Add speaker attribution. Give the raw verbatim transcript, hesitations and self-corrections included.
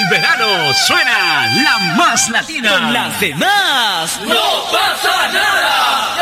Speaker 1: el verano suena la más latina.
Speaker 2: Con las demás
Speaker 3: ¡no pasa nada!